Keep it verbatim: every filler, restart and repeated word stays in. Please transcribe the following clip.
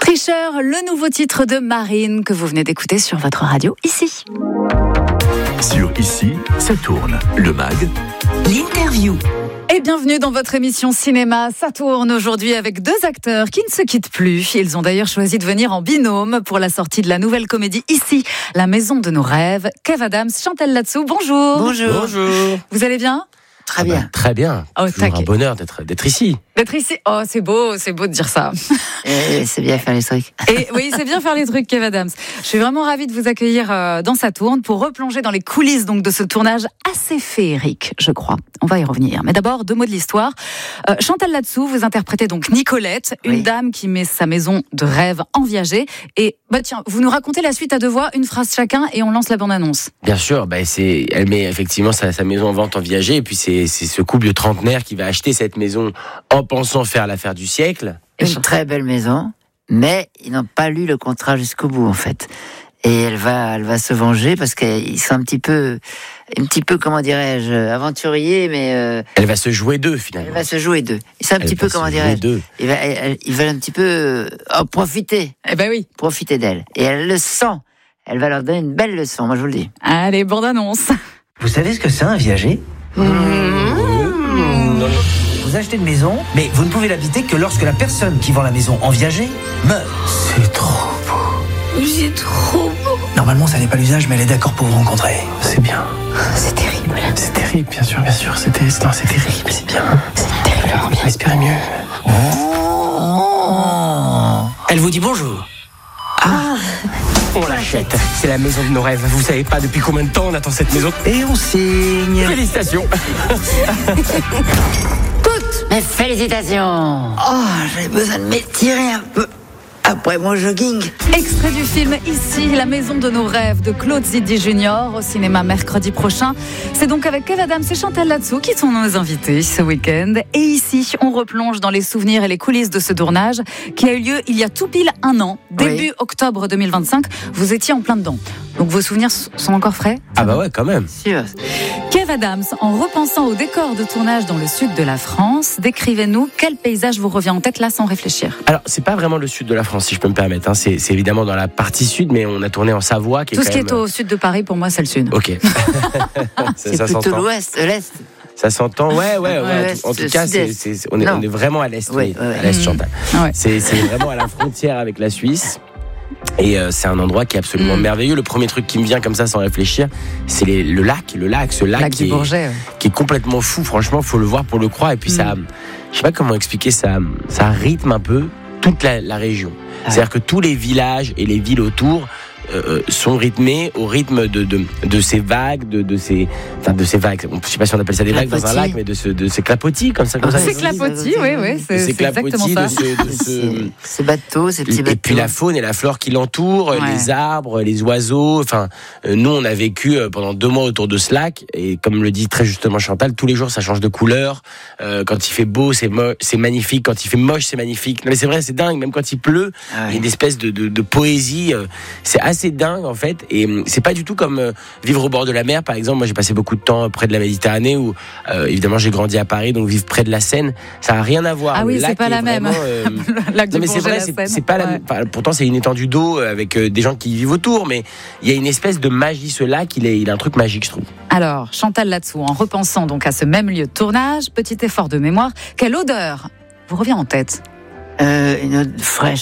Tricheur, le nouveau titre de Marine que vous venez d'écouter sur votre radio ici. Sur Ici, ça tourne. Le mag, l'interview. Et bienvenue dans votre émission cinéma. Ça tourne aujourd'hui avec deux acteurs qui ne se quittent plus. Ils ont d'ailleurs choisi de venir en binôme pour la sortie de la nouvelle comédie Ici, la maison de nos rêves. Kev Adams, Chantal Latsou, bonjour. Bonjour. Bonjour. Vous allez bien ? Très bien. Ah bah, très bien. Oh, toujours un bonheur d'être, d'être ici. D'être ici. Oh, c'est beau, c'est beau de dire ça. Et c'est bien faire les trucs. Et oui, c'est bien faire les trucs, Kev Adams. Je suis vraiment ravie de vous accueillir dans Ça tourne pour replonger dans les coulisses donc de ce tournage assez féerique, je crois. On va y revenir. Mais d'abord, deux mots de l'histoire. Euh, Chantal Latsou, vous interprétez donc Nicolette, une oui. dame qui met sa maison de rêve en viager. Et bah tiens, vous nous racontez la suite à deux voix, une phrase chacun, et on lance la bande-annonce. Bien sûr, bah c'est, elle met effectivement sa, sa maison en vente en viager, et puis c'est, c'est ce couple de trentenaires qui va acheter cette maison en pensant faire l'affaire du siècle. Une très belle maison, mais ils n'ont pas lu le contrat jusqu'au bout en fait. Et elle va, elle va se venger parce qu'ils sont un petit peu, un petit peu comment dirais-je, aventuriers, mais euh, elle va se jouer d'eux finalement. Elle va se jouer d'eux. C'est un elle petit peu comment dirais-je. Ils veulent, elle, ils veulent un petit peu en profiter. Eh ben oui. Profiter d'elle. Et elle le sent. Elle va leur donner une belle leçon. Moi je vous le dis. Allez, bande-annonce. Vous savez ce que c'est un viager ? Mmh. Mmh. Vous achetez une maison, mais vous ne pouvez l'habiter que lorsque la personne qui vend la maison en viager meurt. C'est trop beau. C'est trop beau. Normalement, ça n'est pas l'usage, mais elle est d'accord pour vous rencontrer. C'est bien. C'est terrible. C'est terrible, bien sûr, bien sûr. C'est, c'est, non, c'est terrible, c'est bien. C'est terrible. Respirez mieux. Oh. Elle vous dit bonjour. Ah. On l'achète. C'est la maison de nos rêves. Vous savez pas depuis combien de temps on attend cette maison. Et on signe. Félicitations. Toutes mes félicitations. Oh, j'ai besoin de m'étirer un peu après mon jogging. Extrait du film Ici, la maison de nos rêves de Claude Zidi Junior au cinéma mercredi prochain. C'est donc avec Kev Adams et Chantal Latsou qui sont nos invités ce week-end. Et ici, on replonge dans les souvenirs et les coulisses de ce tournage qui a eu lieu il y a tout pile un an, début oui. octobre deux mille vingt-cinq. Vous étiez en plein dedans. Donc vos souvenirs sont encore frais ? Ah bah ouais, quand même. Sûr. Kev Adams, en repensant au décor de tournage dans le sud de la France, décrivez-nous quel paysage vous revient en tête là sans réfléchir. Alors, c'est pas vraiment le sud de la France, si je peux me permettre. Hein. C'est, c'est évidemment dans la partie sud, mais on a tourné en Savoie. Qui Tout est ce quand qui même... est au sud de Paris, pour moi, c'est le sud. Ok. ça, c'est ça plutôt s'entend. l'ouest, l'est. Ça s'entend, ouais, ouais, ouais. ouais en tout, en tout cas, c'est, c'est, on, est, on est vraiment à l'est, ouais, oui, ouais. à l'est, Chantal. Ouais. C'est, c'est vraiment à la frontière avec la Suisse. Et euh, c'est un endroit qui est absolument mmh. merveilleux. Le premier truc qui me vient comme ça sans réfléchir, c'est les, le lac, le lac, ce lac, lac qui, du Bourget, est, ouais. qui est complètement fou. Franchement, faut le voir pour le croire. Et puis mmh. ça, je sais pas comment expliquer, ça, ça rythme un peu toute la, la région. Ah. C'est-à-dire que tous les villages et les villes autour euh, sont rythmés au rythme de de, de ces vagues, de de ces, enfin de ces vagues. Je sais pas si on appelle ça des vagues dans un lac, mais de ce, de ces clapotis comme ça. Comme ah, ça c'est clapotis, oui, oui, c'est, c'est exactement ça. De ce, de ce... Ces bateaux, ces petits bateaux. Et puis la faune et la flore qui l'entourent, ouais. les arbres, les oiseaux. Enfin, euh, nous on a vécu pendant deux mois autour de ce lac et comme le dit très justement Chantal, tous les jours ça change de couleur. Euh, quand il fait beau, c'est mo- c'est magnifique. Quand il fait moche, c'est magnifique. Non mais c'est vrai, c'est dingue. Même quand il pleut, ah ouais. il y a une espèce de, de, de poésie. Euh, c'est assez dingue en fait. Et euh, c'est pas du tout comme euh, vivre au bord de la mer, par exemple. Moi, j'ai passé beaucoup de temps près de la Méditerranée, où euh, évidemment j'ai grandi à Paris, donc vivre près de la Seine, ça a rien à voir. Ah le oui, lac c'est pas la même. Euh... le lac du non mais c'est vrai, la c'est, Seine. c'est pas ouais. la même. Enfin, pourtant, c'est une étendue d'eau avec euh, des gens qui y vivent autour, mais il y a une espèce de magie. Ce lac, il est, il a un truc magique, je trouve. Alors, Chantal Latsou, en repensant donc à ce même lieu de tournage, petit effort de mémoire, quelle odeur vous revient en tête ? euh, Une odeur fraîche.